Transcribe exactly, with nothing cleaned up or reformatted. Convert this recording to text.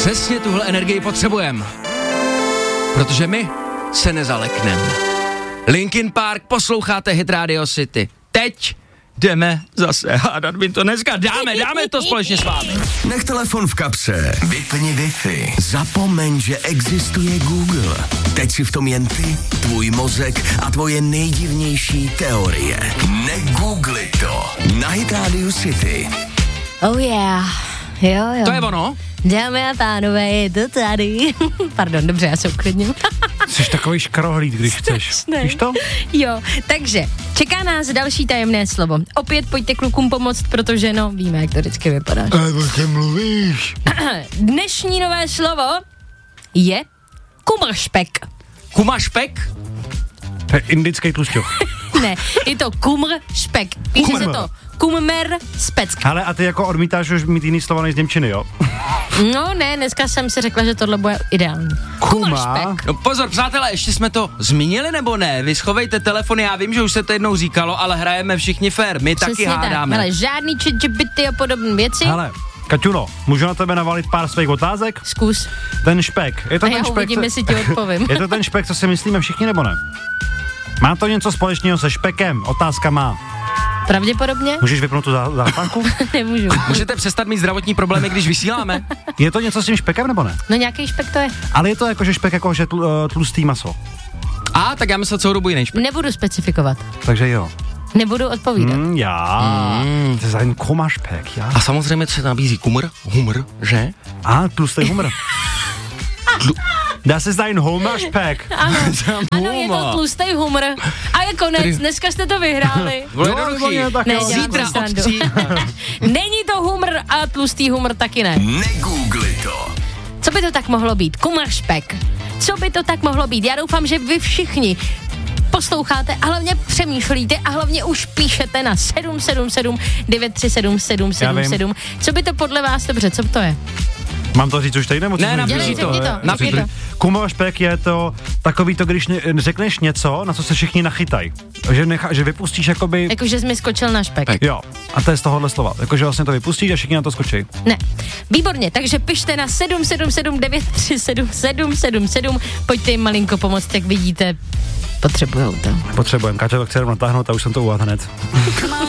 Přesně tuhle energii potřebujeme. Protože my se nezalekneme. Linkin Park, posloucháte Hit Radio City. Teď jdeme zase hádat, my to dneska dáme, dáme to společně s vámi. Nech telefon v kapse, vypni Wi-Fi, zapomeň, že existuje Google. Teď si v tom jen ty, tvůj mozek a tvoje nejdivnější teorie. Negoogli to. Na Hit Radio City. Oh yeah. Jo, jo. To je ono? Dámy a pánové, je to tady. Pardon, dobře, já se uklidním. Jsi takový škarohlíd, když chceš. Víš to? Jo, takže čeká nás další tajemné slovo. Opět pojďte klukům pomoct, protože no, víme, jak to vždycky vypadá. Ale o čem mluvíš? Dnešní nové slovo je kumršpek. Kumašpek? To je indický tlusťoch. Ne, je to kumršpek. Píše se to kummer speck. Ale a ty jako odmítáš už mít jiný slova než z němčiny, jo? No ne, dneska jsem si řekla, že tohle bude ideální. Kuma. No pozor, přátelé, ještě jsme to zmínili nebo ne? Vy schovejte telefony, já vím, že už se to jednou říkalo, ale hrajeme všichni fair, my Přesně taky hádáme. Tak, ale žádný chat G P T a podobné věci. Hele, Kaťuno, můžu na tebe navalit pár svých otázek? Zkus. Ten špek. Je to A ten já špek, uvidím, co- jestli ti odpovím. Je to ten špek, co si myslíme všichni, nebo ne? Má to něco společného se špekem? Otázka má. Pravděpodobně? Můžeš vypnout tu zá- záchranku? Nemůžu. Můžete přestat mít zdravotní problémy, když vysíláme? Je to něco s tím špekem, nebo ne? No nějaký špek to je. Ale je to jako, že špek jako, že tl, uh, tlustý maso. A, tak já myslel celou dobu jiný špek. Nebudu specifikovat. Takže jo. Nebudu odpovídat. Mm, já. Mm. To je za koma špek, já. A samozřejmě se nabízí kumr, humr, že? A, tlustý humor. Dá se zdát humor špek. Ano, ano, je to tlustý humor. A je konec, Tedy- dneska jste to vyhráli. Bylo Jo, jednoduchý. jo, tak Ne, jo. dělám Zítra si srandu. od tří. Není to humor a tlustý humor taky ne. Negoogli to. Co by to tak mohlo být? Kumršpek. Co by to tak mohlo být? Já doufám, že vy všichni posloucháte a hlavně přemýšlíte a hlavně už píšete na sedm sedm sedm devět tři sedm sedm sedm sedm. Co by to podle vás, dobře, co to je? Mám to říct už tady, nebo co Ne, jsi napíši říct? to. Řekni to, Napíši. řekni to. Kumor špek je to takový to, když ne, řekneš něco, na co se všichni nachytají. Že, nechá, že vypustíš jakoby... Jakože jsi mi skočil na špek. Jo, a to je z tohohle slova. Jakože vlastně to vypustíš a všichni na to skočí. Ne. Výborně, takže pište na sedm sedm sedm devět tři sedm sedm sedm sedm. Pojďte jim malinko pomoct, jak vidíte, potřebujou to. Potřebujeme. Káťa to chce jenom natáhnout a už jsem to uvád hned.